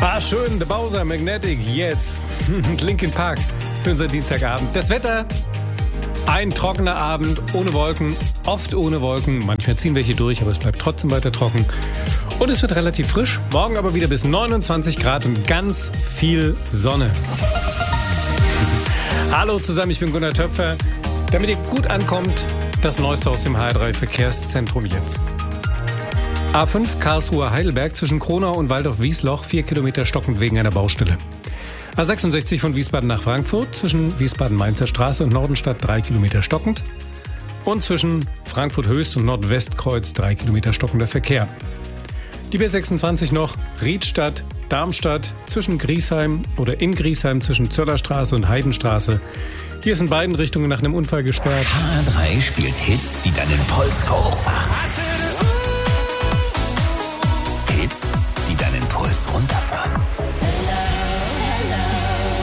Schön, der Bowser Magnetic jetzt. Linkin Park für unseren Dienstagabend. Das Wetter, ein trockener Abend, ohne Wolken, oft ohne Wolken. Manchmal ziehen welche durch, aber es bleibt trotzdem weiter trocken. Und es wird relativ frisch. Morgen aber wieder bis 29 Grad und ganz viel Sonne. Hallo zusammen, ich bin Gunnar Töpfer. Damit ihr gut ankommt, das Neueste aus dem HR3 Verkehrszentrum jetzt. A5 Karlsruhe-Heidelberg zwischen Kronau und Waldorf-Wiesloch 4 Kilometer stockend wegen einer Baustelle. A66 von Wiesbaden nach Frankfurt zwischen Wiesbaden-Mainzer Straße und Nordenstadt 3 Kilometer stockend. Und zwischen Frankfurt-Höchst und Nordwestkreuz 3 Kilometer stockender Verkehr. Die B26 noch Riedstadt, Darmstadt zwischen Griesheim oder in Griesheim zwischen Zöllerstraße und Heidenstraße. Hier ist in beiden Richtungen nach einem Unfall gesperrt. HR3 spielt Hits, die deinen Puls hochfahren.